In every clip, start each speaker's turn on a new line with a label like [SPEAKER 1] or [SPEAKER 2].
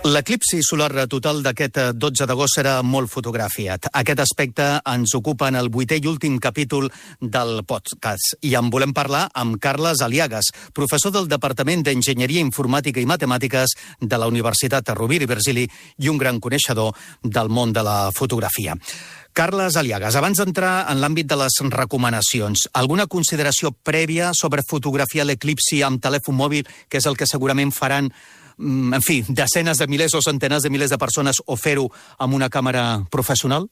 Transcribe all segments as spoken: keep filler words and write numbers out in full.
[SPEAKER 1] L'eclipsi solar total d'aquest dotze d'agost serà molt fotografiat. Aquest aspecte ens ocupa en el vuitè i últim capítol del podcast. I en volem parlar amb Carles Aliagas, professor del Departament d'Enginyeria Informàtica i Matemàtiques de la Universitat Rovira i Virgili i un gran coneixedor del món de la fotografia. Carles Aliagas, abans d'entrar en l'àmbit de les recomanacions, alguna consideració prèvia sobre fotografiar l'eclipsi amb telèfon mòbil, que és el que segurament faran, en fi, desenes de milers o centenars de milers de persones, o fer-ho amb una càmera professional?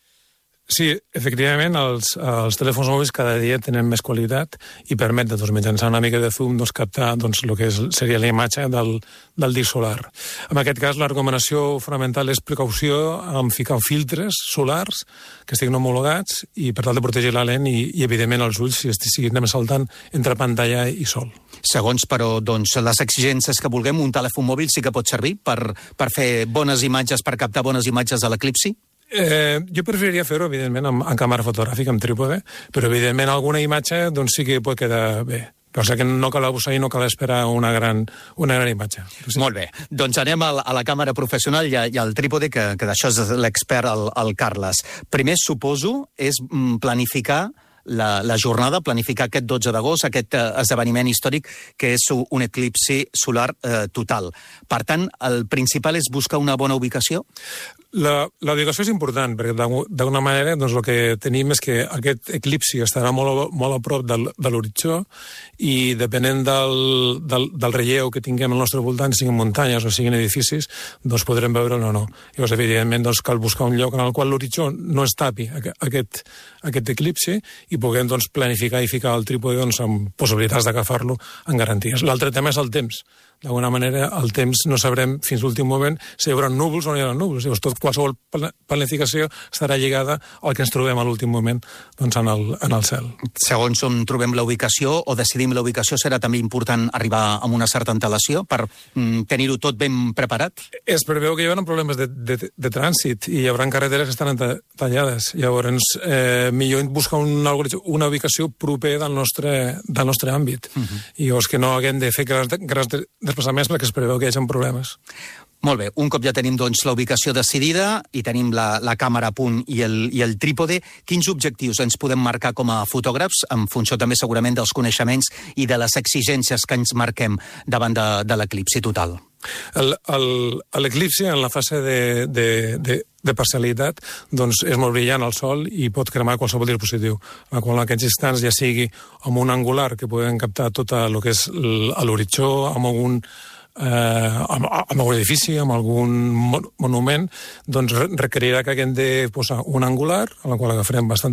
[SPEAKER 2] Sí, efectivament, els, els telèfons mòbils cada dia tenen més qualitat i permet, doncs, mitjançant una mica de zoom, doncs, captar doncs, el que és, seria la imatge del, del disc solar. En aquest cas, la recomanació fonamental és precaució en ficar filtres solars que estiguin homologats i per tal de protegir la lent i, i evidentment, els ulls si estiguin saltant entre pantalla i sol.
[SPEAKER 1] Segons, però, doncs, les exigències que vulguem, un telèfon mòbil sí que pot servir per, per fer bones imatges, per captar bones imatges de l'eclipsi?
[SPEAKER 2] Eh, jo preferiria fer-ho, evidentment, amb, amb càmera fotogràfica, amb trípode, però, evidentment, alguna imatge doncs, sí que pot quedar bé. O sigui que no cal abusar i no cal esperar una gran, una gran imatge.
[SPEAKER 1] Sí. Molt bé. Doncs anem a la, a la càmera professional i, a, i al trípode, que, que d'això és l'expert, el, el Carles. Primer, suposo, és planificar La, la jornada, planificar aquest dotze d'agost, aquest eh, esdeveniment històric que és un eclipsi solar eh, total. Per tant, el principal és buscar una bona ubicació?
[SPEAKER 2] La, la ubicació és important, perquè d'alguna manera doncs, el que tenim és que aquest eclipsi estarà molt, molt a prop del, de l'horitzó i depenent del, del, del relleu que tinguem al nostre voltant, siguin muntanyes o siguin edificis, doncs podrem veure'l o no. Llavors, evidentment, doncs, cal buscar un lloc en el qual l'horitzó no es tapi aquest, aquest eclipsi i puguem doncs, planificar i ficar el trípode doncs, amb possibilitats d'agafar-lo en garanties. L'altre tema és el temps. D'alguna manera, el temps no sabrem fins l'últim moment si hi haurà núvols o no hi haurà núvols. Llavors, tot, qualsevol planificació estarà lligada al que ens trobem a l'últim moment doncs, en, el, en el cel.
[SPEAKER 1] Segons on trobem la ubicació o decidim la ubicació, serà també important arribar amb una certa antelació per mm, tenir-ho tot ben preparat?
[SPEAKER 2] Es preveu que hi haurà problemes de, de, de trànsit i hi haurà carreteres que estan tallades. Llavors, eh, millor buscar una, una ubicació propera del nostre, del nostre àmbit. Uh-huh. I llavors que no haguem de fer grans, grans desplaçaments perquè es preveu que hi hagi problemes.
[SPEAKER 1] Molt bé, un cop ja tenim doncs, la ubicació decidida i tenim la, la càmera a punt i el, i el trípode, quins objectius ens podem marcar com a fotògrafs, en funció també segurament dels coneixements i de les exigències que ens marquem davant de, de l'eclipsi total?
[SPEAKER 2] L'eclipsi, en la fase de, de, de, de parcialitat, doncs és molt brillant al sol i pot cremar qualsevol dispositiu. En aquests instants ja sigui amb un angular que podem captar tot el que és l'horitzó, amb algun Eh, amb, amb algun edifici, amb algun monument, doncs requerirà que haguem de posar un angular, a la qual agafarem bastant